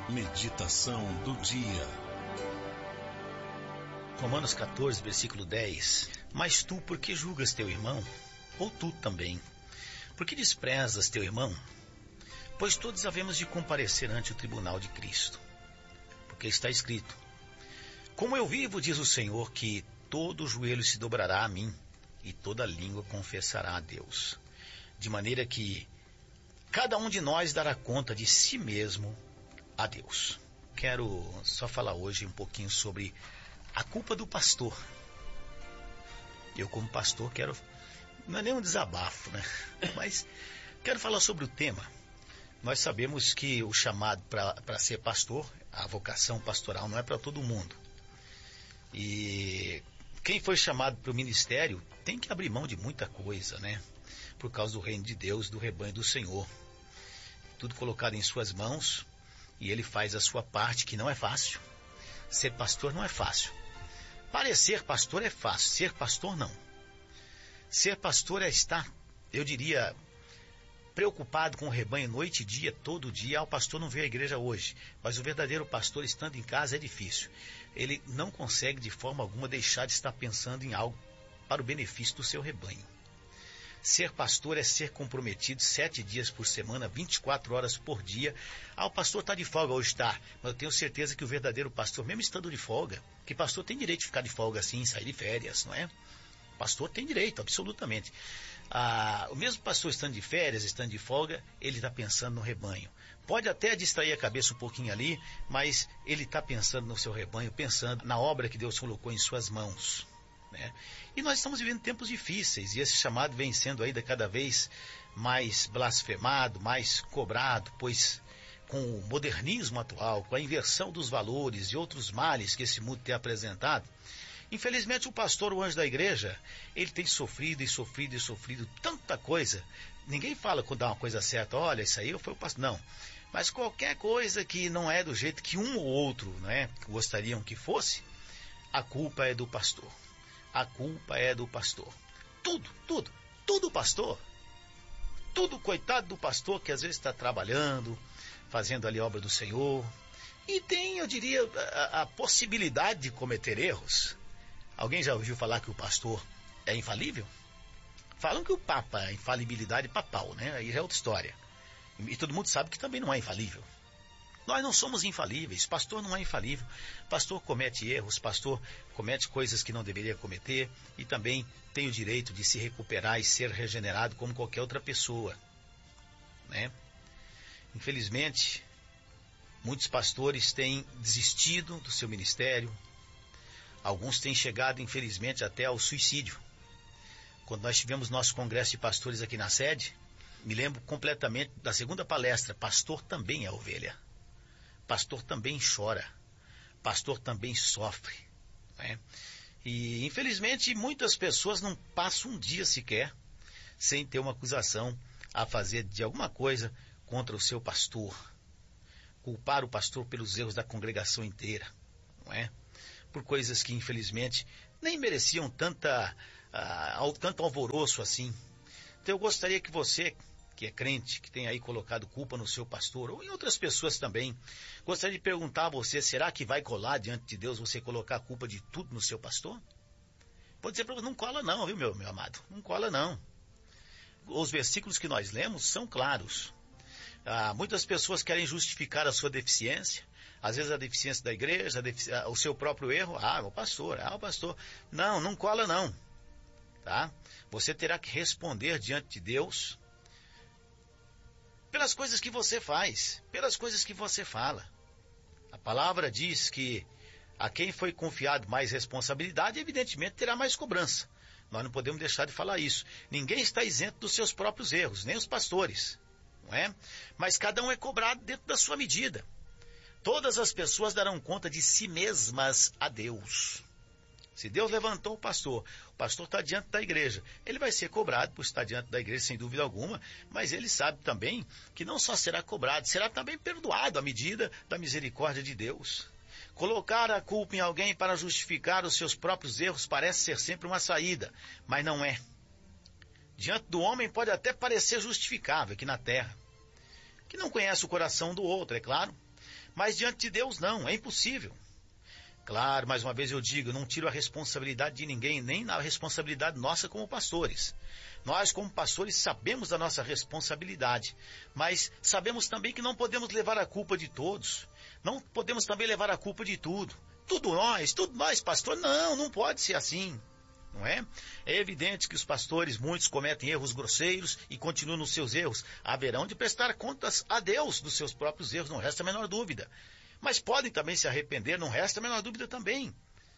Meditação do dia. Romanos 14, versículo 10. Mas tu, por que julgas teu irmão? Ou tu também? Por que desprezas teu irmão? Pois todos havemos de comparecer ante o tribunal de Cristo. Porque está escrito: como eu vivo, diz o Senhor, que todo joelho se dobrará a mim, e toda língua confessará a Deus. De maneira que cada um de nós dará conta de si mesmo a Deus. Quero só falar hoje um pouquinho sobre a culpa do pastor. Eu, como pastor, quero... Não é nem um desabafo, né? Mas quero falar sobre o tema. Nós sabemos que o chamado para ser pastor, a vocação pastoral, não é para todo mundo. E quem foi chamado para o ministério tem que abrir mão de muita coisa, né? Por causa do reino de Deus, do rebanho do Senhor. Tudo colocado em suas mãos, e ele faz a sua parte, que não é fácil. Ser pastor não é fácil. Parecer pastor é fácil, ser pastor não. Ser pastor é estar, eu diria, preocupado com o rebanho noite e dia, todo dia. O pastor não veio à igreja hoje, mas o verdadeiro pastor, estando em casa, é difícil. Ele não consegue de forma alguma deixar de estar pensando em algo para o benefício do seu rebanho. Ser pastor é ser comprometido 7 dias por semana, 24 horas por dia. O pastor está de folga, hoje está, mas eu tenho certeza que o verdadeiro pastor, mesmo estando de folga, que pastor tem direito de ficar de folga assim, sair de férias, não é? Pastor tem direito, absolutamente. O mesmo pastor estando de férias, estando de folga, ele está pensando no rebanho. Pode até distrair a cabeça um pouquinho ali, mas ele está pensando no seu rebanho, pensando na obra que Deus colocou em suas mãos. Né? E nós estamos vivendo tempos difíceis, e esse chamado vem sendo ainda cada vez mais blasfemado, mais cobrado, pois com o modernismo atual, com a inversão dos valores e outros males que esse mundo tem apresentado, infelizmente o pastor, o anjo da igreja, ele tem sofrido tanta coisa. Ninguém fala quando dá uma coisa certa, olha, isso aí foi o pastor, não. Mas qualquer coisa que não é do jeito que um ou outro, né, gostariam que fosse, a culpa é do pastor. A culpa é do pastor. Tudo pastor. Tudo coitado do pastor que às vezes está trabalhando, fazendo ali a obra do Senhor. E tem, eu diria, a possibilidade de cometer erros. Alguém já ouviu falar que o pastor é infalível? Falam que o Papa é infalibilidade papal, né? Aí já é outra história. E todo mundo sabe que também não é infalível. Nós não somos infalíveis, pastor não é infalível, pastor comete erros, pastor comete coisas que não deveria cometer e também tem o direito de se recuperar e ser regenerado como qualquer outra pessoa, né? Infelizmente, muitos pastores têm desistido do seu ministério, alguns têm chegado, infelizmente, até ao suicídio. Quando nós tivemos nosso congresso de pastores aqui na sede, me lembro completamente da segunda palestra, pastor também é ovelha. Pastor também chora, pastor também sofre, né? E infelizmente muitas pessoas não passam um dia sequer sem ter uma acusação a fazer de alguma coisa contra o seu pastor, culpar o pastor pelos erros da congregação inteira, não é? Por coisas que infelizmente nem mereciam tanto alvoroço assim. Então eu gostaria que você, que é crente, que tem aí colocado culpa no seu pastor, ou em outras pessoas também, gostaria de perguntar a você, será que vai colar diante de Deus você colocar a culpa de tudo no seu pastor? Vou dizer para você, não cola não, viu, meu amado? Não cola não. Os versículos que nós lemos são claros. Muitas pessoas querem justificar a sua deficiência, às vezes a deficiência da igreja, o seu próprio erro, o pastor. Não cola não. Tá? Você terá que responder diante de Deus pelas coisas que você faz, pelas coisas que você fala. A palavra diz que a quem foi confiado mais responsabilidade, evidentemente terá mais cobrança. Nós não podemos deixar de falar isso. Ninguém está isento dos seus próprios erros, nem os pastores, não é? Mas cada um é cobrado dentro da sua medida. Todas as pessoas darão conta de si mesmas a Deus. Se Deus levantou o pastor está diante da igreja, ele vai ser cobrado por estar diante da igreja, sem dúvida alguma, mas ele sabe também que não só será cobrado, será também perdoado à medida da misericórdia de Deus. Colocar a culpa em alguém para justificar os seus próprios erros parece ser sempre uma saída, mas não é. Diante do homem pode até parecer justificável aqui na terra, que não conhece o coração do outro, é claro, Mas diante de Deus não, é impossível. Claro, mais uma vez eu digo, eu não tiro a responsabilidade de ninguém, nem a responsabilidade nossa como pastores. Nós, como pastores, sabemos da nossa responsabilidade, mas sabemos também que não podemos levar a culpa de todos. Não podemos também levar a culpa de tudo. Tudo nós, pastor, não pode ser assim. Não é? É evidente que os pastores, muitos cometem erros grosseiros e continuam nos seus erros. Haverão de prestar contas a Deus dos seus próprios erros, não resta a menor dúvida. Mas podem também se arrepender, não resta a menor dúvida também.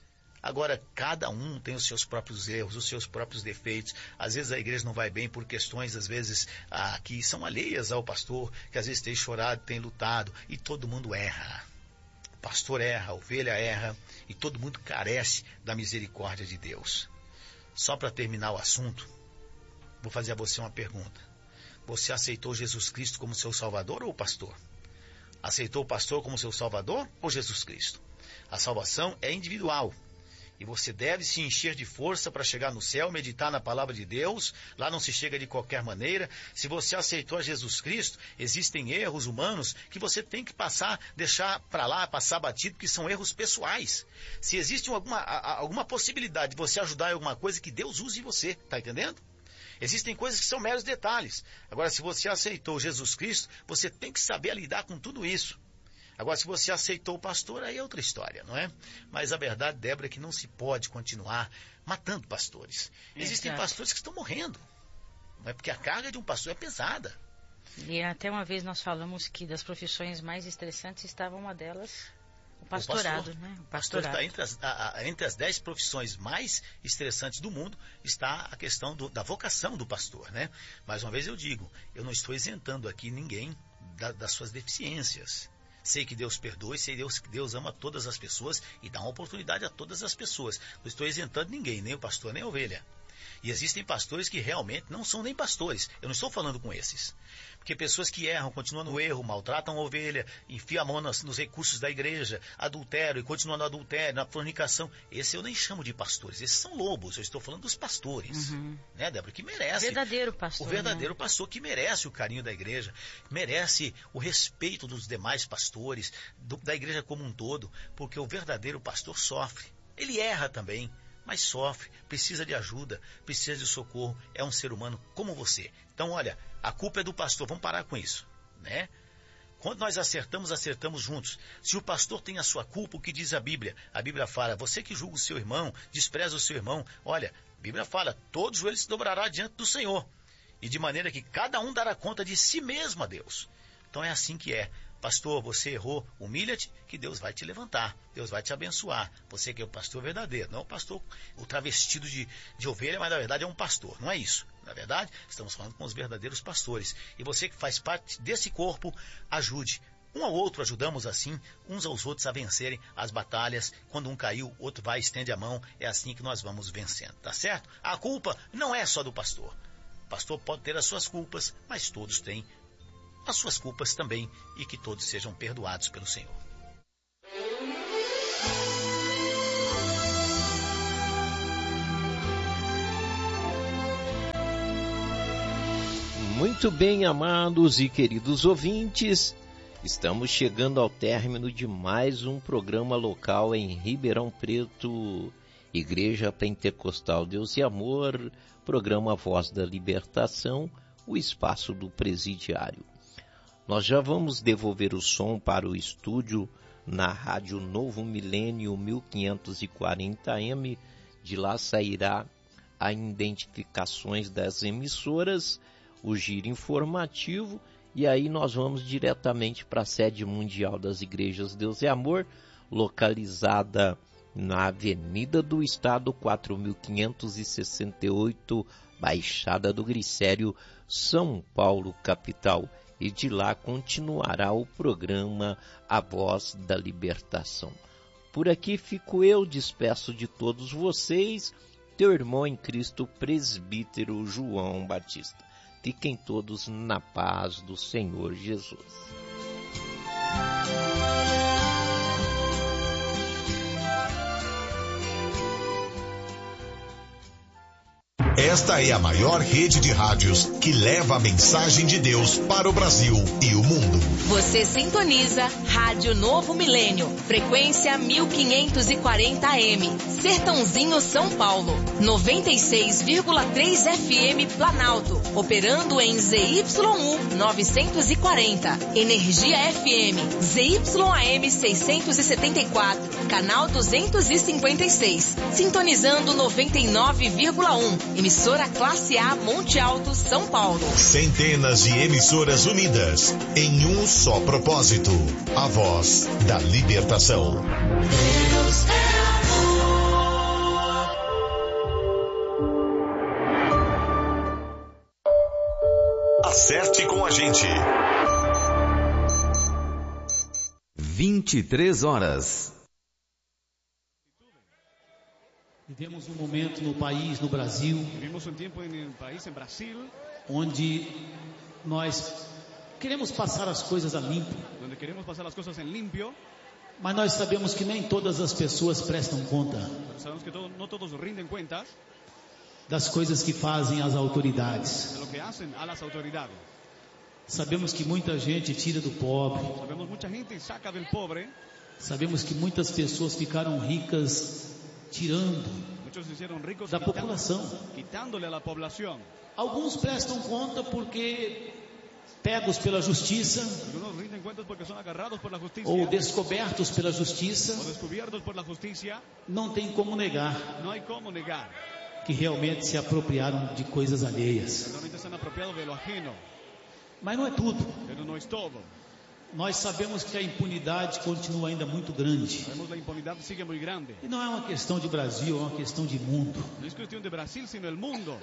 Agora, cada um tem os seus próprios erros, os seus próprios defeitos. Às vezes a igreja não vai bem por questões, às vezes, que são alheias ao pastor, que às vezes tem chorado, tem lutado, e todo mundo erra. O pastor erra, a ovelha erra, e todo mundo carece da misericórdia de Deus. Só para terminar o assunto, vou fazer a você uma pergunta. Você aceitou Jesus Cristo como seu Salvador ou o pastor? Aceitou o pastor como seu Salvador ou Jesus Cristo? A salvação é individual. E você deve se encher de força para chegar no céu, meditar na palavra de Deus. Lá não se chega de qualquer maneira. Se você aceitou a Jesus Cristo, existem erros humanos que você tem que deixar para lá, passar batido, que são erros pessoais. Se existe alguma possibilidade de você ajudar em alguma coisa, que Deus use você, está entendendo? Existem coisas que são meros detalhes. Agora, se você aceitou Jesus Cristo, você tem que saber lidar com tudo isso. Agora, se você aceitou o pastor, aí é outra história, não é? Mas a verdade, Débora, é que não se pode continuar matando pastores. Existem pastores que estão morrendo. Não é? Porque a carga de um pastor é pesada. E até uma vez nós falamos que das profissões mais estressantes estava uma delas o pastorado, né? O pastorado. Está entre as 10 profissões mais estressantes do mundo, está a questão da vocação do pastor, né? Mais uma vez eu digo, eu não estou isentando aqui ninguém das suas deficiências. Sei que Deus perdoa, sei que Deus ama todas as pessoas e dá uma oportunidade a todas as pessoas. Não estou isentando ninguém, nem o pastor, nem a ovelha. E existem pastores que realmente não são nem pastores. Eu não estou falando com esses. Porque pessoas que erram, continuam no erro, maltratam a ovelha, enfiam a mão nos recursos da igreja, adultério e continuam no adultério, na fornicação. Esse eu nem chamo de pastores. Esses são lobos. Eu estou falando dos pastores. Né, Débora? Que merece. Verdadeiro pastor. O verdadeiro pastor que merece o carinho da igreja, merece o respeito dos demais pastores, da igreja como um todo, porque o verdadeiro pastor sofre. Ele erra também, mas sofre, precisa de ajuda, precisa de socorro, é um ser humano como você. Então, olha, a culpa é do pastor, vamos parar com isso, né? Quando nós acertamos juntos. Se o pastor tem a sua culpa, o que diz a Bíblia? A Bíblia fala, você que julga o seu irmão, despreza o seu irmão, olha, a Bíblia fala, todo joelho se dobrará diante do Senhor, e de maneira que cada um dará conta de si mesmo a Deus. Então é assim que é. Pastor, você errou, humilha-te, que Deus vai te levantar, Deus vai te abençoar. Você que é o pastor verdadeiro, não é o pastor, o travestido de ovelha, mas na verdade é um pastor, não é isso. Na verdade, estamos falando com os verdadeiros pastores. E você que faz parte desse corpo, ajude. Um ao outro ajudamos assim, uns aos outros a vencerem as batalhas. Quando um caiu, outro vai e estende a mão. É assim que nós vamos vencendo, tá certo? A culpa não é só do pastor. O pastor pode ter as suas culpas, mas todos têm as suas culpas também, e que todos sejam perdoados pelo Senhor. Muito bem, amados e queridos ouvintes, estamos chegando ao término de mais um programa local em Ribeirão Preto, Igreja Pentecostal Deus e Amor, programa Voz da Libertação, o espaço do presidiário. Nós já vamos devolver o som para o estúdio na Rádio Novo Milênio 1540M. De lá sairá a identificações das emissoras, o giro informativo, e aí nós vamos diretamente para a sede mundial das Igrejas Deus e Amor, localizada na Avenida do Estado 4568, Baixada do Glicério, São Paulo, capital. E de lá continuará o programa A Voz da Libertação. Por aqui fico eu, despeço de todos vocês, teu irmão em Cristo, presbítero João Batista. Fiquem todos na paz do Senhor Jesus. Esta é a maior rede de rádios que leva a mensagem de Deus para o Brasil e o mundo. Você sintoniza Rádio Novo Milênio, frequência 1540 AM, Sertãozinho, São Paulo, 96,3 FM Planalto, operando em ZYU 940, Energia FM, ZYAM 674, canal 256, sintonizando 99,1, emissora Classe A Monte Alto, São Paulo. Centenas de emissoras unidas em um só propósito, a voz da libertação. Deus é amor. Acerte com a gente. 23 horas. Vivemos um momento no país, no Brasil, Vivimos un tiempo en el país, en Brasil, onde nós queremos passar as coisas a limpo, donde queremos pasar las cosas en limpio, mas nós sabemos que nem todas as pessoas prestam conta pero sabemos que no todos rinden cuentas das coisas que fazem as autoridades. de lo que hacen a las autoridades. Sabemos que muita gente tira do pobre, Sabemos mucha gente saca del pobre, sabemos que muitas pessoas ficaram ricas tirando muchos se hicieron ricos da população. quitándole a la población. Alguns prestam conta porque pegos pela justiça Algunos rinden cuentas porque son agarrados por la justicia ou descobertos pela justiça, o descubiertos por la justicia. não tem como negar No hay cómo negar, que realmente se apropriaram de coisas alheias. realmente se han apropiado de lo ajeno, Mas não é tudo. pero no es todo. Nós sabemos que a impunidade continua ainda muito grande. Sabemos la impunidad sigue muy grande. E não é uma questão de Brasil, é uma questão de mundo. No es cuestión de Brasil, sino el mundo.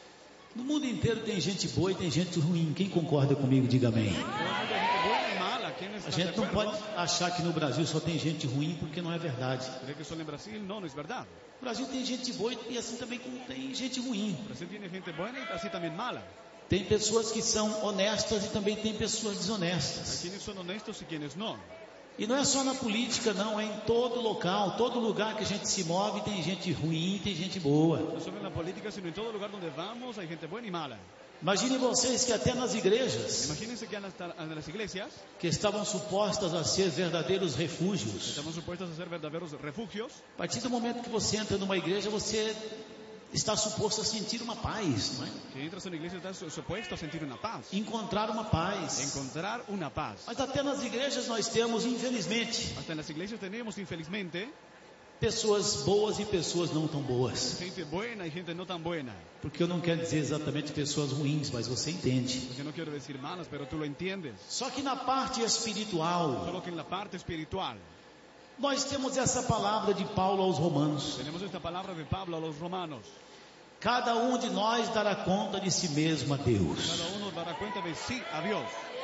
No mundo inteiro tem gente boa e tem gente ruim. Quem concorda comigo, diga amém. Todo el mundo hay gente buena y mala. ¿Quién está A de gente não acuerdo? pode achar que no Brasil só tem gente ruim, porque não é verdade. ¿Cree que solo en Brasil? No, no es verdad. No Brasil tem gente boa e assim também como tem gente ruim. Brasil tiene gente buena y así también mala. Tem pessoas que são honestas e também tem pessoas Hay desonestas. quienes son honestos y quienes no. E não é só na política, não. É em todo local, todo lugar que a gente se move tem gente ruim e tem gente boa. No solo en la política, sino en todo lugar donde vamos hay gente buena y mala. Imaginem vocês que até nas igrejas, Imagínense que en las iglesias que estavam supostas a ser verdadeiros refúgios, estamos supuestos a ser verdaderos refugios. a partir do momento que você entra numa igreja, você está suposto a sentir uma paz, não é? Que entras en una iglesia estás supuesto a sentir una paz. Encontrar uma paz. Encontrar una paz. Mas até nas igrejas nós temos, infelizmente, Hasta en las iglesias tenemos, infelizmente, pessoas boas e pessoas não tão boas. gente buena y gente no tan buena. Porque eu não quero dizer exatamente pessoas ruins, mas você entende. Porque no quiero decir malas, pero tú lo entiendes. Só que na parte espiritual, Solo que en la parte espiritual nós temos essa palavra de Paulo aos Romanos. tenemos esta palabra de Pablo a los romanos. Cada um de nós dará conta de si mesmo a Deus. Cada uno dará cuenta de sí a Dios.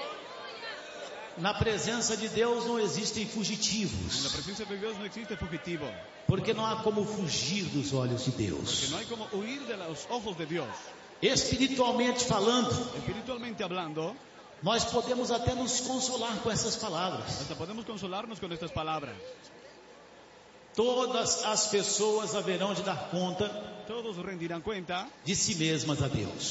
Na presença de Deus não existem En la fugitivos, presencia de Dios no existe fugitivo. porque não há como fugir dos olhos de Que Deus. no hay como huir de los ojos de Dios. Espiritualmente falando, Espiritualmente hablando, nós podemos até nos consolar com essas palavras. hasta podemos consolarnos con estas palabras. Todas as pessoas haverão de dar conta Todos rendirán cuenta de si mesmas a Deus.